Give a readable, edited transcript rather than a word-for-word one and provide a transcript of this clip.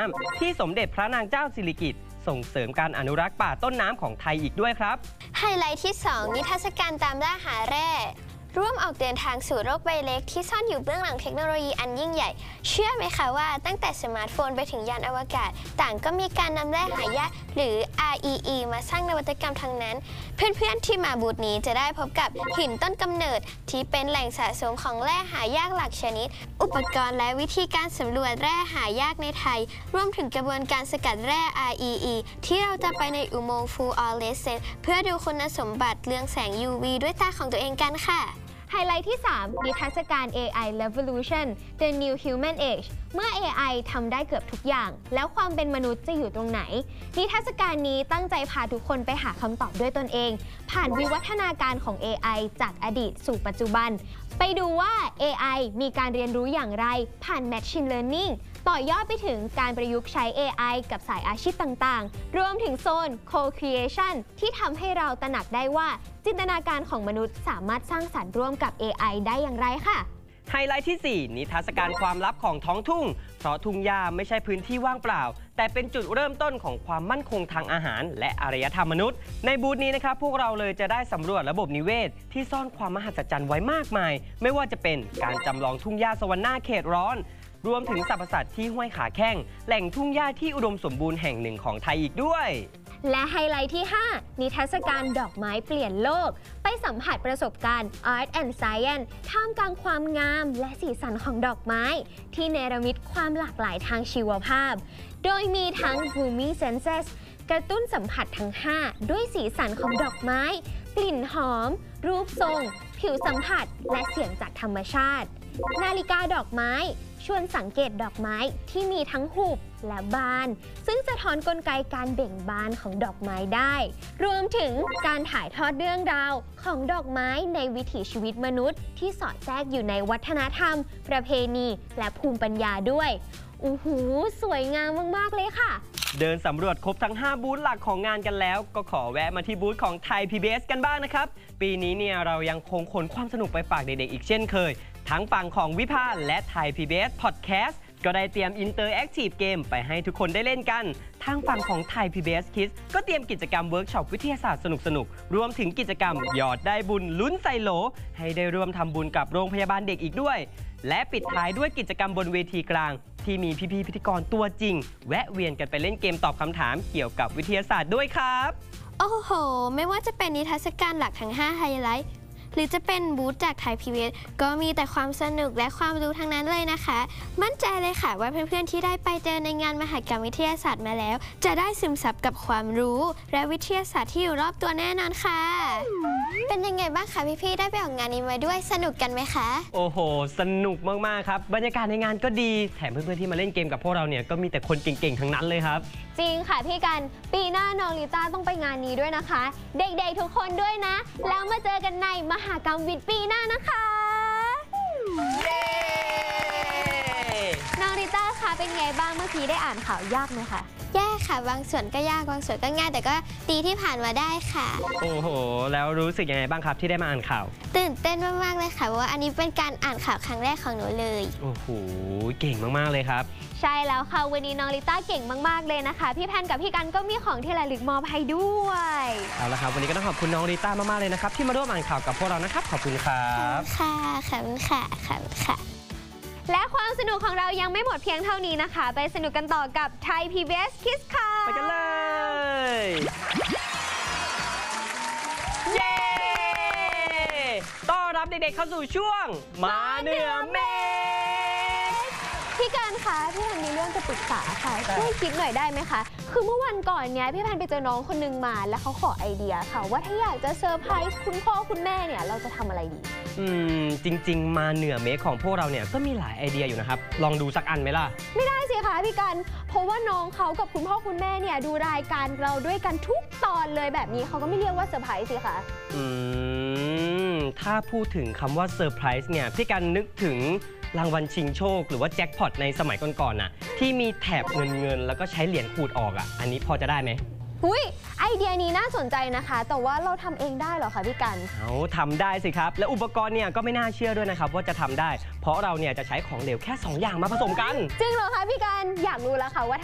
ำที่สมเด็จพระนางเจ้าสิริกิติ์ส่งเสริมการอนุรักษ์ป่าต้นน้ำของไทยอีกด้วยครับไฮไลท์ที่ 2 นิทรรศการตามล่าหาแร่ร่วมออกเดินทางสู่โลกใบเล็กที่ซ่อนอยู่เบื้องหลังเทคโนโลยีอันยิ่งใหญ่เชื่อไหมคะว่าตั้งแต่สมาร์ทโฟนไปถึงยานอวกาศต่างก็มีการนำแร่หายากหรือ REE มาสร้างนวัตกรรมทั้งนั้นเพื่อนๆที่มาบูธนี้จะได้พบกับหินต้นกำเนิดที่เป็นแหล่งสะสมของแร่หายากหลักชนิดอุปกรณ์และวิธีการสำรวจแร่หายากในไทยรวมถึงกระบวนการสกัดแร่ REE ที่เราจะไปในอุโมงค์ Fluorescent เพื่อดูคุณสมบัติเรืองแสง UV ด้วยตาของตัวเองกันค่ะไฮไลท์ที่ 3 นิทรรศการ AI Revolution The New Human Age เมื่อ AI ทำได้เกือบทุกอย่างแล้วความเป็นมนุษย์จะอยู่ตรงไหนนิทรรศการนี้ตั้งใจพาทุกคนไปหาคำตอบด้วยตนเองผ่านวิวัฒนาการของ AI จากอดีตสู่ปัจจุบันไปดูว่า AI มีการเรียนรู้อย่างไรผ่าน Machine Learning ต่อยอดไปถึงการประยุกต์ใช้ AI กับสายอาชีพต่างๆรวมถึงโซน Co-Creation ที่ทำให้เราตระหนักได้ว่าจินตนาการของมนุษย์สามารถสร้างสรรค์ร่วมกับ AI ได้อย่างไรค่ะไฮไลท์ที่ 4 นิทรรศการความลับของท้องทุ่งเพราะทุ่งหญ้าไม่ใช่พื้นที่ว่างเปล่าแต่เป็นจุดเริ่มต้นของความมั่นคงทางอาหารและอารยธรรมมนุษย์ในบูธนี้นะครับพวกเราเลยจะได้สำรวจระบบนิเวศที่ซ่อนความมหัศจรรย์ไว้มากมายไม่ว่าจะเป็นการจำลองทุ่งหญ้าสวรรค์หน้าเขตร้อนรวมถึงสรรพสัตว์ที่ห้วยขาแข้งแหล่งทุ่งหญ้าที่อุดมสมบูรณ์แห่งหนึ่งของไทยอีกด้วยและไฮไลท์ที่ 5 นิทรรศการดอกไม้เปลี่ยนโลกไปสัมผัสประสบการณ์ Art and Science ท่ามกลางความงามและสีสันของดอกไม้ที่เนรมิตความหลากหลายทางชีวภาพโดยมีทั้ง Blooming Senses กระตุ้นสัมผัสทั้ง 5 ด้วยสีสันของดอกไม้กลิ่นหอมรูปทรงผิวสัมผัสและเสียงจากธรรมชาตินาฬิกาดอกไม้ชวนสังเกตดอกไม้ที่มีทั้งหุบและบานซึ่งสะท้อนกลไกการเบ่งบานของดอกไม้ได้รวมถึงการถ่ายทอดเรื่องราวของดอกไม้ในวิถีชีวิตมนุษย์ที่สอดแทรกอยู่ในวัฒนธรรมประเพณีและภูมิปัญญาด้วยสวยงามมากๆเลยค่ะเดินสำรวจครบทั้ง 5 บูธหลักของงานกันแล้วก็ขอแวะมาที่บูธของไทย PBS กันบ้างนะครับปีนี้เนี่ยเรายังคงขนความสนุกไปฝากเด็กๆอีกเช่นเคยทั้งฝั่งของวิภาและไทย PBS Podcast ก็ได้เตรียม Interactive Game ไปให้ทุกคนได้เล่นกันทางฝั่งของไทย PBS Kids ก็เตรียมกิจกรรมเวิร์กช็อปวิทยาศาสตร์สนุกๆรวมถึงกิจกรรมหยอดได้บุญลุ้นใส่โหลให้ได้ร่วมทำบุญกับโรงพยาบาลเด็กอีกด้วยและปิดท้ายด้วยกิจกรรมบนเวทีกลางที่มีพี่ๆพิธีกรตัวจริงแวะเวียนกันไปเล่นเกมตอบคำถามเกี่ยวกับวิทยาศาสตร์ด้วยครับโอ้โหไม่ว่าจะเป็นนิทรรศการหลักทั้ง 5 ไฮไลท์หรือจะเป็นบูธจากไทย PBS ก็มีแต่ความสนุกและความรู้ทั้งนั้นเลยนะคะมั่นใจเลยค่ะว่าเพื่อนๆที่ได้ไปเจอในงานมหกรรมวิทยาศาสตร์มาแล้วจะได้ซึมซับกับความรู้และวิทยาศาสตร์ที่อยู่รอบตัวแน่นอนค่ะเป็นยังไงบ้างคะพี่ๆได้ไปออกงานนี้มาด้วยสนุกกันไหมคะโอ้โหสนุกมากๆครับบรรยากาศในงานก็ดีแถมเพื่อนๆที่มาเล่นเกมกับพวกเราเนี่ยก็มีแต่คนเก่งๆทั้งนั้นเลยครับจริงค่ะพี่กันปีหน้าน้องลิต้าต้องไปงานนี้ด้วยนะคะเด็กๆทุกคนด้วยนะแล้วมาเจอกันในมหกรรมวิทย์ปีหน้านะคะน้องลิต้าคะเป็นไงบ้างเมื่อกี้ได้อ่านข่าวยากไหมคะยากค่ะบางส่วนก็ยากบางส่วนก็ง่ายแต่ก็ดีที่ผ่านมาได้ค่ะโอ้โหแล้วรู้สึกยังไงบ้างครับที่ได้มาอ่านข่าวตื่นเต้นมากๆเลยค่ะเพราะว่าอันนี้เป็นการอ่านข่าวครั้งแรกของหนูเลยโอ้โหเก่งมากๆเลยครับใช่แล้วค่ะวันนี้น้องลิต้าเก่งมากๆเลยนะคะพี่แพนกับพี่กันก็มีของที่ระลึกมอบให้ด้วยเอาละครับวันนี้ก็ต้องขอบคุณน้องลิต้ามากๆเลยนะครับที่มาร่วมอ่านข่าวกับพวกเรานะครับขอบคุณครับค่ะขอบคุณค่ะขอบคุณค่ะและความสนุกของเรายังไม่หมดเพียงเท่านี้นะคะไปสนุกกันต่อกับไทย PBS Kids ค่ะไปกันเลยเย้ต้อนรับเด็กๆเข้าสู่ช่วงมาเหนือเมฆพี่กันคะพี่แพนมีเรื่องจะปรึกษาค่ะช่วยคิดหน่อยได้ไหมคะคือเมื่อวันก่อนเนี้ยพี่แพนไปเจอน้องคนนึงมาแล้วเขาขอไอเดียค่ะว่าถ้าอยากจะเซอร์ไพรส์คุณพ่อคุณแม่เนี่ยเราจะทำอะไรดีจริงๆมาเหนือเมฆของพวกเราเนี่ยก็มีหลายไอเดียอยู่นะครับลองดูสักอันไหมล่ะไม่ได้สิคะพี่กันเพราะว่าน้องเขากับคุณพ่อคุณแม่เนี่ยดูรายการเราด้วยกันทุกตอนเลยแบบนี้เขาก็ไม่เรียกว่าเซอร์ไพรส์สิคะถ้าพูดถึงคำว่าเซอร์ไพรส์เนี่ยพี่กันนึกถึงรางวัลชิงโชคหรือว่าแจ็คพอตในสมัยก่อนๆน่ะที่มีแถบเงินแล้วก็ใช้เหรียญขูดออกอ่ะอันนี้พอจะได้ไหมไอเดียนี้น่าสนใจนะคะแต่ว่าเราทำเองได้เหรอคะพี่กันทำได้สิครับและอุปกรณ์เนี่ยก็ไม่น่าเชื่อด้วยนะครับว่าจะทำได้เพราะเราเนี่ยจะใช้ของเหลวแค่2 อย่างมาผสมกันจริงเหรอคะพี่กันอยากรู้แล้วค่ะว่า